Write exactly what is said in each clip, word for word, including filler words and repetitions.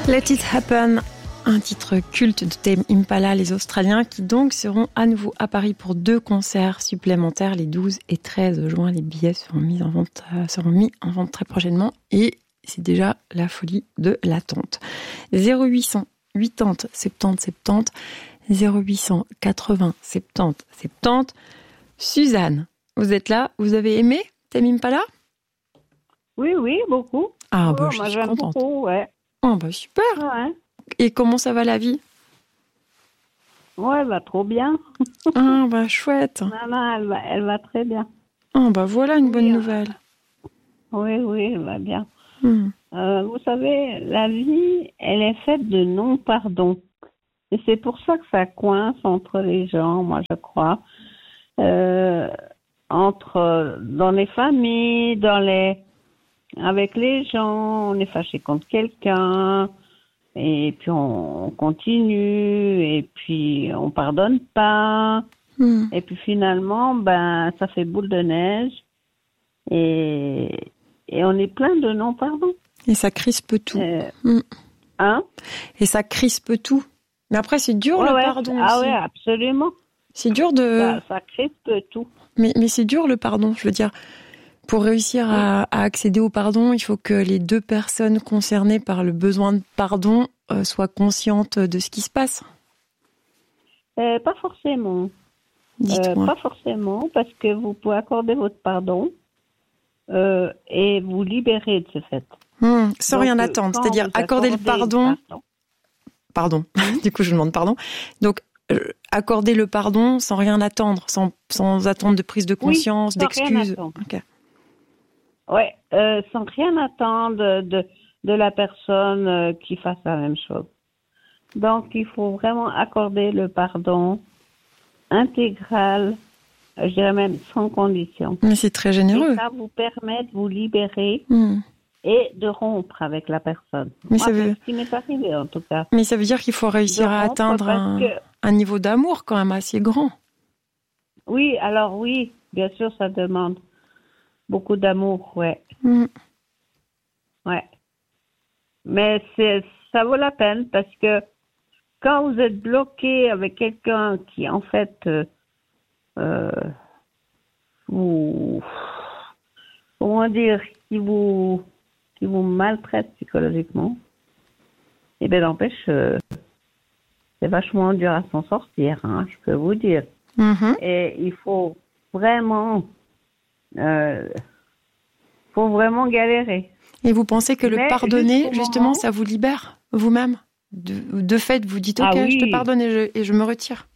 Let It Happen, un titre culte de Tame Impala, les Australiens, qui donc seront à nouveau à Paris pour deux concerts supplémentaires les douze et treize juin. Les billets seront mis en vente, euh, seront mis en vente très prochainement et c'est déjà la folie de l'attente. zéro huit cent quatre-vingts soixante-dix soixante-dix, zéro huit cent quatre-vingts soixante-dix soixante-dix. Suzanne, vous êtes là, vous avez aimé Tame Impala ? Oui, oui, beaucoup. Ah, oh, bah, je moi, suis j'aime contente. beaucoup, ouais. Oh, bah, super. Ouais, Et comment ça va la vie ? ouais, bah, trop bien. Ah, bah, chouette. Non, non, elle va, elle va très bien. Oh, bah, voilà une Oui, bonne hein. nouvelle. Oui, oui, elle va bien. Hmm. Euh, vous savez, la vie, elle est faite de non-pardon. Et c'est pour ça que ça coince entre les gens, moi, je crois. Euh, entre, dans les familles, dans les, avec les gens, on est fâché contre quelqu'un, et puis on continue, et puis on pardonne pas, Hmm. et puis finalement, ben, ça fait boule de neige, et, et on est plein de non-pardon. Et ça crispe tout. Euh, Hmm. hein? Et ça crispe tout. Mais après, c'est dur Ouais, le ouais, pardon ah aussi. ouais, absolument. C'est dur de... Ça, ça crispe tout. Mais, mais c'est dur le pardon, je veux dire. Pour réussir à, à accéder au pardon, il faut que les deux personnes concernées par le besoin de pardon euh, soient conscientes de ce qui se passe. Euh, pas forcément. Euh, Dites-moi. pas forcément, parce que vous pouvez accorder votre pardon euh, et vous libérer de ce fait. Hmm, sans Donc, rien euh, attendre, quand c'est-à-dire vous accorder le accordez pardon. pardon. Pardon. Du coup, je demande pardon. Donc, euh, accorder le pardon sans rien attendre, sans, sans attendre de prise de conscience, Oui, sans rien d'excuses. attendre. Ok. Ouais, euh, sans rien attendre de, de la personne euh, qui fasse la même chose. Donc, il faut vraiment accorder le pardon intégral, euh, je dirais même sans condition. Mais c'est très Et généreux. ça vous permet de vous libérer Hmm. et de rompre avec la personne. Mais Moi, ça veut- c'est ce qui m'est arrivé, en tout cas. Mais ça veut dire qu'il faut réussir De à rompre atteindre parce un, que- un niveau d'amour quand même assez grand. Oui, alors oui, bien sûr, ça demande beaucoup d'amour, ouais. Hmm. Ouais. Mais c'est, ça vaut la peine parce que quand vous êtes bloqué avec quelqu'un qui, en fait, euh, euh, vous, comment dire, qui vous, qui vous maltraite psychologiquement, eh bien, n'empêche, euh, c'est vachement dur à s'en sortir, hein, je peux vous dire. Mhm. Et il faut vraiment, euh, faut vraiment galérer. Et vous pensez que le Mais pardonner, jusqu'au justement, moment- ça vous libère vous-même de, de fait, vous dites ok, Ah oui. je te pardonne et je, et je me retire.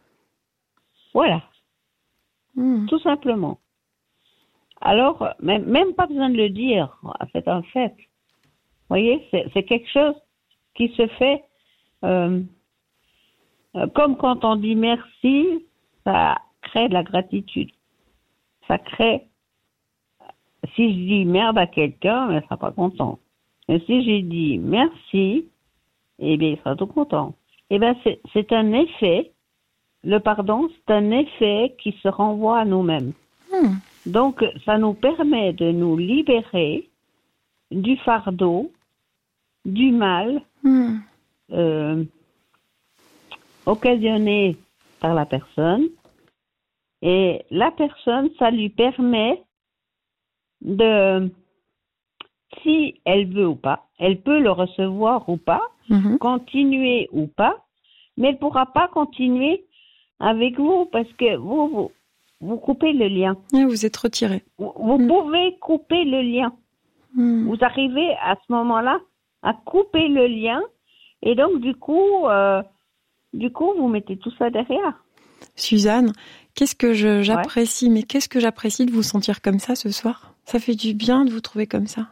Voilà, Hmm. tout simplement. Alors, même, même pas besoin de le dire, c'est un fait. Vous voyez, c'est, c'est quelque chose qui se fait euh, euh, comme quand on dit merci, ça crée de la gratitude. Ça crée, si je dis merde à quelqu'un, il ne sera pas content. Mais si j'ai dit merci, eh bien, il sera tout content. Eh bien, c'est, c'est un effet, le pardon, c'est un effet qui se renvoie à nous-mêmes. Hmm. Donc, ça nous permet de nous libérer du fardeau, du mal Hmm. euh, occasionné par la personne. Et la personne, ça lui permet de, si elle veut ou pas, elle peut le recevoir ou pas, Mhm. continuer ou pas, mais elle ne pourra pas continuer avec vous parce que vous, vous, vous coupez le lien. Et vous êtes retiré. Vous, vous Mm. pouvez couper le lien. Hmm. Vous arrivez à ce moment-là à couper le lien et donc du coup, euh, du coup, vous mettez tout ça derrière. Suzanne, qu'est-ce que je, j'apprécie, mais qu'est-ce que j'apprécie de vous sentir comme ça ce soir. Ça fait du bien de vous trouver comme ça.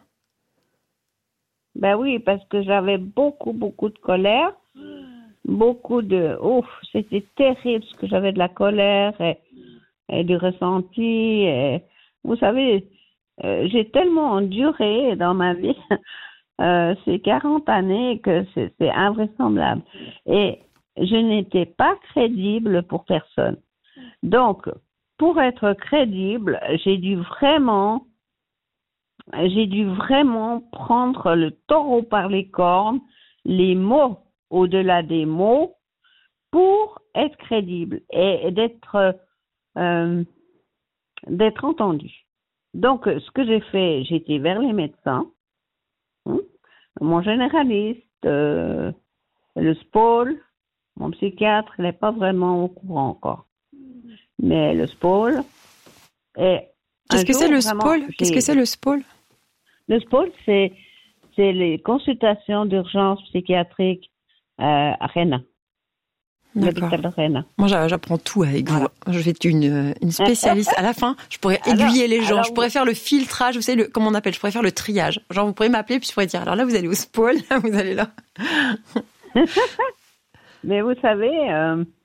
Ben oui, parce que j'avais beaucoup, beaucoup de colère, beaucoup de... Ouf, c'était terrible parce que j'avais de la colère et, et du ressenti. Et, vous savez, euh, j'ai tellement enduré dans ma vie euh, ces quarante années que c'est, c'est invraisemblable. Et je n'étais pas crédible pour personne. Donc, pour être crédible, j'ai dû vraiment... J'ai dû vraiment prendre le taureau par les cornes les mots au-delà des mots pour être crédible et, et d'être, euh, d'être entendu. Donc, ce que j'ai fait, j'ai été vers les médecins, hein, mon généraliste, euh, le S P O L, mon psychiatre, il n'est pas vraiment au courant encore. Mais le S P O L est... Qu'est-ce que c'est le S P O L? Qu'est-ce que c'est le S P O L? Le S P O L, c'est, c'est les consultations d'urgence psychiatrique euh, à Rennes. D'accord. Moi, j'apprends tout avec voilà. vous. Je vais être une, une spécialiste. À la fin, je pourrais aiguiller alors, les gens. Je pourrais faire le filtrage. Vous savez, le, comment on appelle? Je pourrais faire le triage. Genre, vous pourrez m'appeler, puis je pourrais dire, alors là, vous allez au S P O L, là, vous allez là. Mais vous savez, euh,